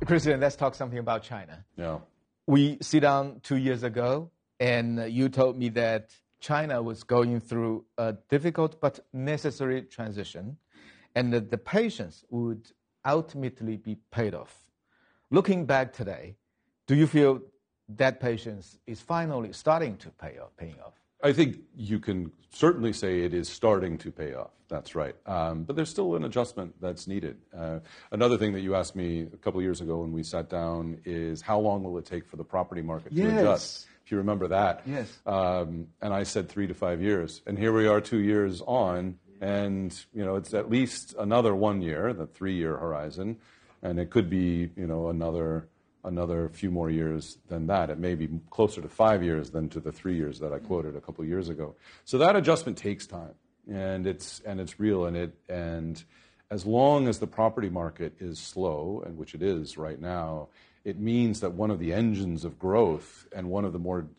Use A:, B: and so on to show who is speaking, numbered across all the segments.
A: Christian, let's talk something about China.
B: Yeah.
A: We sit down 2 years ago, and you told me that China was going through a difficult but necessary transition, and that the patience would ultimately be paid off. Looking back today, do you feel that patience is finally starting to paying off?
B: I think you can certainly say it is starting to pay off. That's right. But there's still an adjustment that's needed. Another thing that you asked me a couple of years ago when we sat down is how long will it take for the property market to adjust? If you remember that.
A: Yes.
B: And I said 3 to 5 years. And here we are 2 years on, and it's at least another 1 year, the 3-year horizon, and it could be another few more years than that. It may be closer to 5 years than to the 3 years that I quoted a couple of years ago. So that adjustment takes time, and it's real. And as long as the property market is slow, and which it is right now, it means that one of the engines of growth and one of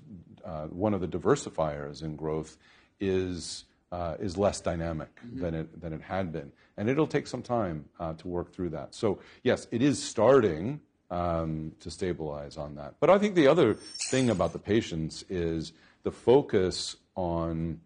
B: the diversifiers in growth is less dynamic than it had been, and it'll take some time to work through that. So yes, it is starting to stabilize on that. But I think the other thing about the patience is the focus on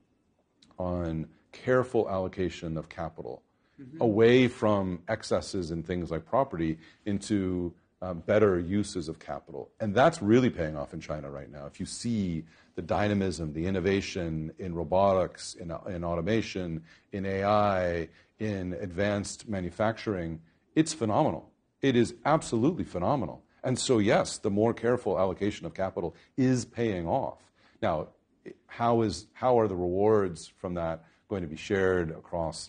B: careful allocation of capital away from excesses in things like property into better uses of capital. And that's really paying off in China right now. If you see the dynamism, the innovation in robotics, in automation, in AI, in advanced manufacturing, it's phenomenal. It is absolutely phenomenal. And so, yes, the more careful allocation of capital is paying off. Now, how are the rewards from that going to be shared across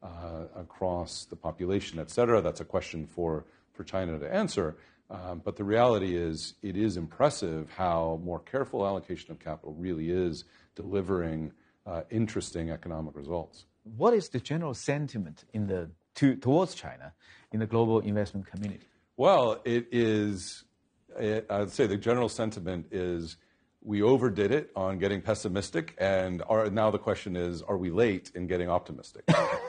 B: the population, et cetera? That's a question for China to answer. But the reality is, it is impressive how more careful allocation of capital really is delivering interesting economic results.
A: What is the general sentiment towards China in the global investment community?
B: Well, I'd say the general sentiment is we overdid it on getting pessimistic, and now the question is, are we late in getting optimistic?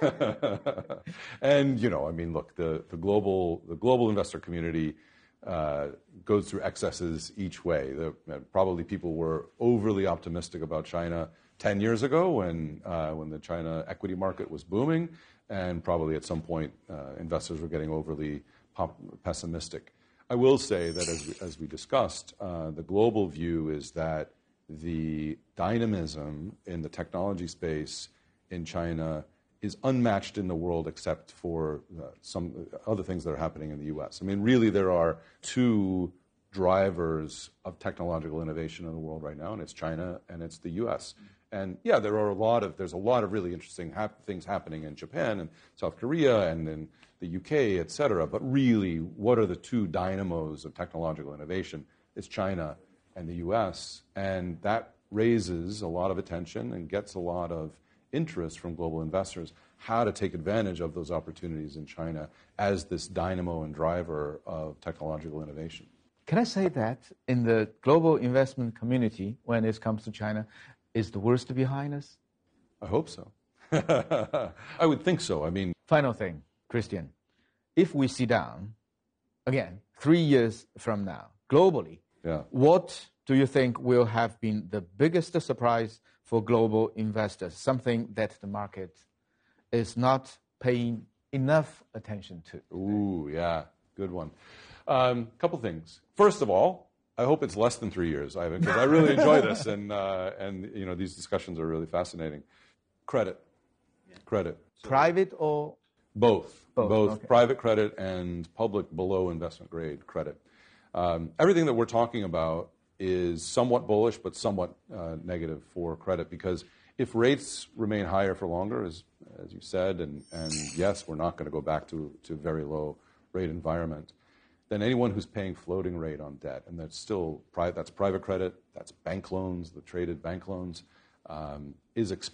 B: And, look, the global investor community goes through excesses each way. Probably people were overly optimistic about China 10 years ago when the China equity market was booming, and probably at some point investors were getting overly pessimistic. I will say that as we discussed, the global view is that the dynamism in the technology space in China is unmatched in the world except for some other things that are happening in the U.S. I mean, really, there are two drivers of technological innovation in the world right now, and it's China and it's the U.S. And yeah, there's a lot of really interesting things happening in Japan and South Korea and in the UK, et cetera. But really, what are the two dynamos of technological innovation? It's China and the US. And that raises a lot of attention and gets a lot of interest from global investors, how to take advantage of those opportunities in China as this dynamo and driver of technological innovation.
A: Can I say that in the global investment community, when it comes to China, is the worst behind us?
B: I hope so. I would think so.
A: Final thing, Christian. If we sit down, again, 3 years from now, globally, what do you think will have been the biggest surprise for global investors, something that the market is not paying enough attention to?
B: Ooh, yeah, good one. Couple things. First of all, I hope it's less than 3 years, Ivan, because I really enjoy this, and these discussions are really fascinating. Credit.
A: Private or?
B: Both.
A: Okay.
B: Private credit and public below investment grade credit. Everything that we're talking about is somewhat bullish, but somewhat negative for credit, because if rates remain higher for longer, as you said, and yes, we're not going to go back to a very low rate environment, then anyone who's paying floating rate on debt, and that's private credit, that's bank loans, the traded bank loans, is